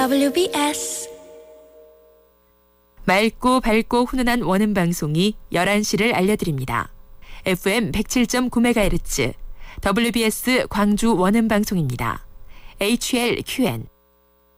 WBS 맑고 밝고 훈훈한 원음 방송이 11시를 알려드립니다. FM 107.9MHz WBS 광주 원음 방송입니다. HLQN